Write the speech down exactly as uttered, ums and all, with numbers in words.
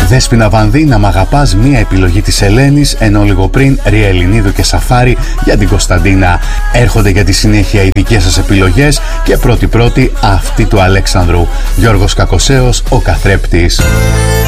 Δέσποινα Βανδύ, να μ' αγαπάς, μία επιλογή της Ελένης, ενώ λίγο πριν Ριελινίδου και Σαφάρι για την Κωνσταντίνα. Έρχονται για τη συνέχεια οι δικές σας επιλογές και πρώτη-πρώτη αυτή του Αλέξανδρου. Γιώργος Κακοσέος, ο καθρέπτης.